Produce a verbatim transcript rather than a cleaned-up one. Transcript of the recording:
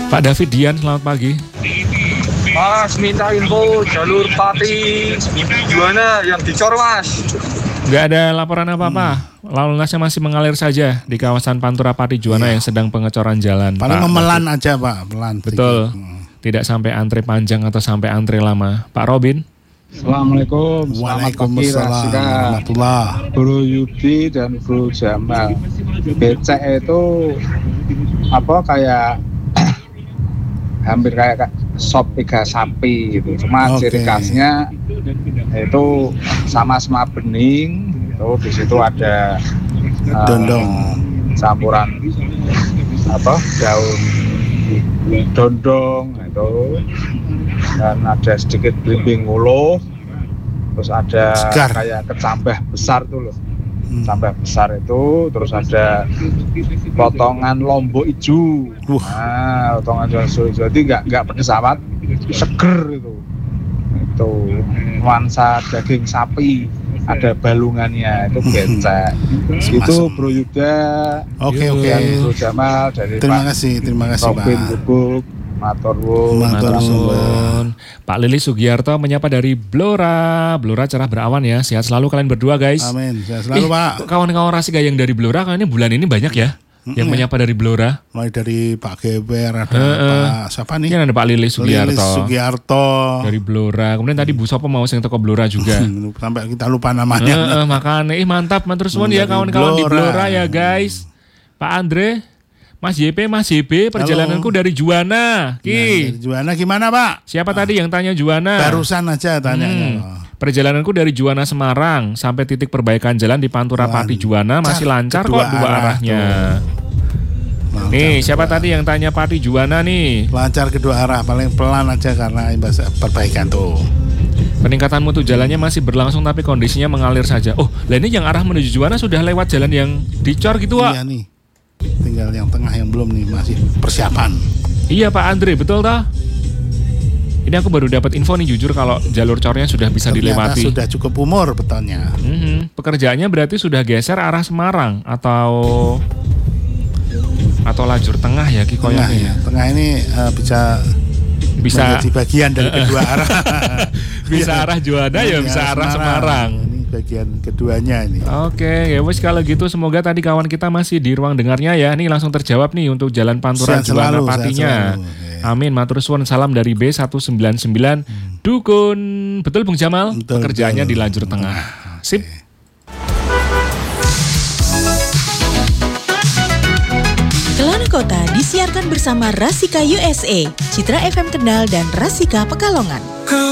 Pak David Dian, selamat pagi. Mas, minta info jalur Pati Juwana yang dicor, Mas. Nggak ada laporan apa-apa. Hmm. Lalu lintasnya masih mengalir saja di kawasan Pantura Pati Juwana iya. yang sedang pengecoran jalan. Paling Pak memelan David. aja, Pak. Melan. Betul. Hmm. Tidak sampai antre panjang atau sampai antre lama. Pak Robin. Assalamualaikum. Waalaikumsalam. Warahmatullah. Bro Yudi dan Bro Jamal. Becek itu apa kayak hampir kayak sop iga sapi gitu. Cuma okay. ciri khasnya itu sama-sama bening. Itu di situ ada dondong, uh, campuran apa daun dondong itu, dan ada sedikit belimbing uluh, terus ada Segar. kayak kecambah besar tuh loh. Sampai besar itu, terus ada potongan lombok hijau. Uh. Nah, potongan lombok hijau, jadi nggak nggak pedes amat, seger itu. Itu nuansa daging sapi, ada balungannya, itu becek. Itu Bro Yuda, oke oke. dan Bro Jamal dari terima Pak kasih, terima kasih Robin Pak. Gubuk. Matur nuwun. Pak Lili Sugiarto menyapa dari Blora. Blora cerah berawan ya. Sehat selalu kalian berdua, guys. Amin. Sehat selalu, eh, Pak. Kawan-kawan Rasika yang dari Blora kan ini bulan ini banyak ya. Mm-hmm. Yang menyapa dari Blora. Mulai dari Pak Geber, ada uh, uh. Pak siapa nih? Ini ada Pak Lili Sugiarto. Lili Sugiarto. Dari Blora. Kemudian tadi Bu Sopo mau sing toko Blora juga. Sampai kita lupa namanya. Uh, uh, makanya, ih mantap, matur suwun ya kawan-kawan di Blora ya, guys. Pak Andre, Mas Y P, Mas Y P, perjalananku Halo. dari Juwana. Ki. Nah, dari Juwana gimana, Pak? Siapa ah. tadi yang tanya Juwana? Barusan aja tanyanya. Hmm. Perjalananku dari Juwana Semarang sampai titik perbaikan jalan di Pantura Pati Juwana masih lancar kok dua arah arahnya. Lancar, nih, siapa kedua. tadi yang tanya Pati Juwana nih? Lancar kedua arah, paling pelan aja karena imbas perbaikan tuh. Peningkatan mutu jalannya masih berlangsung tapi kondisinya mengalir saja. Oh, lah ini yang arah menuju Juwana sudah lewat jalan yang dicor gitu, Wak? Iya nih. Tinggal yang tengah yang belum nih, masih persiapan. Iya Pak Andre, betul toh? Ini aku baru dapat info nih jujur kalau jalur cornya sudah bisa Ternyata dilewati. Sudah cukup umur betulnya. Mm-hmm. Pekerjaannya berarti sudah geser arah Semarang atau atau lajur tengah ya Kikoyongnya. Tengah, ya. Tengah ini uh, bisa bisa menjadi bagian dari kedua arah. Bisa arah Juwana ya, bisa arah Semarang. Ini bagian keduanya ini. Oke, ya wes kalau gitu semoga tadi kawan kita masih di ruang dengarnya ya. Ini langsung terjawab nih untuk Jalan Pantura Juwana Patinya. Amin, matur suwun, salam dari B seratus sembilan puluh sembilan hmm. Dukun. Betul Bung Jamal? Betul, pekerjaannya betul. Di lajur tengah. Sip. Kelana Kota disiarkan bersama Rasika U S A, Citra F M Kendal dan Rasika Pekalongan.